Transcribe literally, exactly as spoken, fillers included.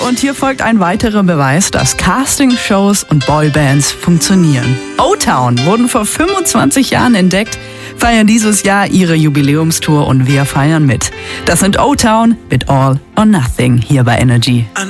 und hier folgt ein weiterer Beweis, dass Castingshows und Boybands funktionieren. O-Town wurden vor fünfundzwanzig Jahren entdeckt, feiern dieses Jahr ihre Jubiläumstour und wir feiern mit. Das sind O-Town mit All or Nothing hier bei Energy.